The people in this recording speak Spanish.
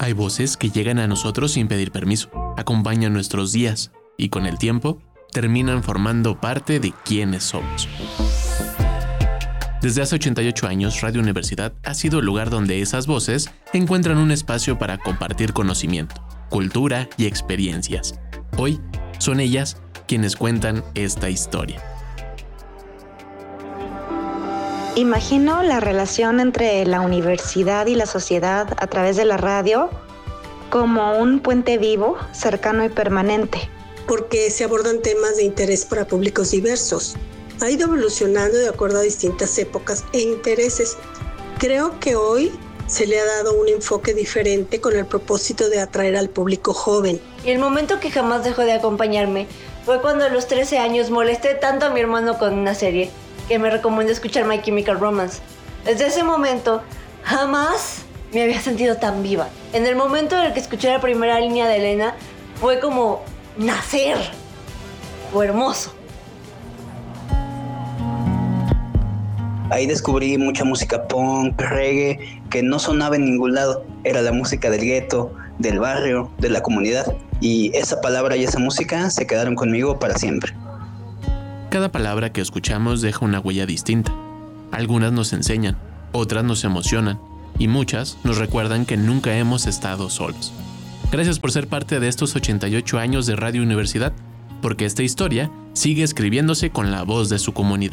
Hay voces que llegan a nosotros sin pedir permiso, acompañan nuestros días y con el tiempo terminan formando parte de quienes somos. Desde hace 88 años, Radio Universidad ha sido el lugar donde esas voces encuentran un espacio para compartir conocimiento, cultura y experiencias. Hoy son ellas quienes cuentan esta historia. Imagino la relación entre la universidad y la sociedad a través de la radio como un puente vivo, cercano y permanente. Porque se abordan temas de interés para públicos diversos. Ha ido evolucionando de acuerdo a distintas épocas e intereses. Creo que hoy se le ha dado un enfoque diferente con el propósito de atraer al público joven. Y el momento que jamás dejó de acompañarme fue cuando a los 13 años molesté tanto a mi hermano con una serie que me recomendó escuchar My Chemical Romance. Desde ese momento, jamás me había sentido tan viva. En el momento en el que escuché la primera línea de Elena, fue como nacer. Fue hermoso. Ahí descubrí mucha música punk, reggae, que no sonaba en ningún lado. Era la música del gueto, del barrio, de la comunidad. Y esa palabra y esa música se quedaron conmigo para siempre. Cada palabra que escuchamos deja una huella distinta. Algunas nos enseñan, otras nos emocionan y muchas nos recuerdan que nunca hemos estado solos. Gracias por ser parte de estos 88 años de Radio Universidad, porque esta historia sigue escribiéndose con la voz de su comunidad.